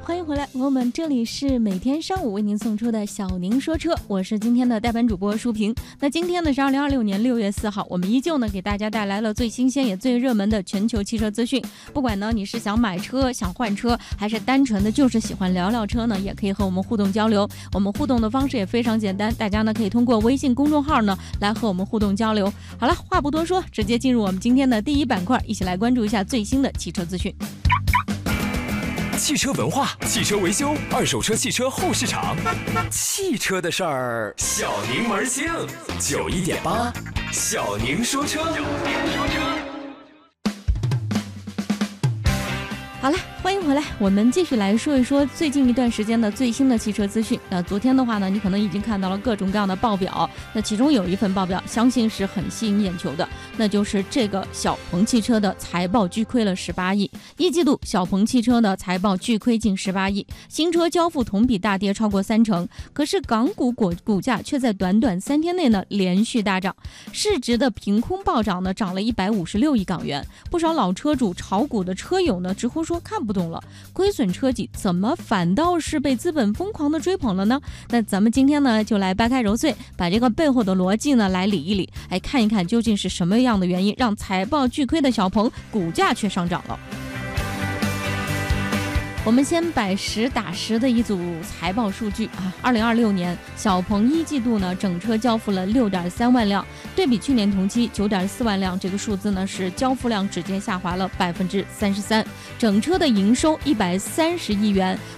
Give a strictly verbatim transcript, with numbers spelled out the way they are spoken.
欢迎回来，朋友们，这里是每天上午为您送出的小宁说车，我是今天的代班主播舒平。那今天呢是二零二六年六月四号，我们依旧呢给大家带来了最新鲜也最热门的全球汽车资讯。不管呢你是想买车、想换车，还是单纯的就是喜欢聊聊车呢，也可以和我们互动交流。我们互动的方式也非常简单，大家呢可以通过微信公众号呢来和我们互动交流。好了，话不多说，直接进入我们今天的第一板块，一起来关注一下最新的汽车资讯。 汽车文化、汽车维修、二手车、汽车后市场，汽车的事儿，小宁门清。九一点八，小宁说车。 好了，欢迎回来，我们继续来说一说最近一段时间的最新的汽车资讯。那昨天的话呢，你可能已经看到了各种各样的报表，那其中有一份报表相信是很吸引眼球的，那就是这个小鹏汽车的财报巨亏了十八亿。一季度小鹏汽车的财报巨亏近十八亿，新车交付同比大跌超过三成，可是港股股股价却在短短三天内呢连续大涨，市值的凭空暴涨呢，涨了一百五十六亿港元。不少老车主、炒股的车友呢直呼说看不懂了，亏损车企怎么反倒是被资本疯狂的追捧了呢？那咱们今天呢就来掰开揉碎，把这个背后的逻辑呢来理一理，哎，看一看究竟是什么样的原因让财报巨亏的小鹏股价却上涨了。我们先摆实打实的一组财报数据啊，二零二六年小鹏一季度呢整车交付了六点三万辆，对比去年同期九点四万辆，这个数字呢是交付量直接下滑了百分之三十三。整车的营收一百三十亿元，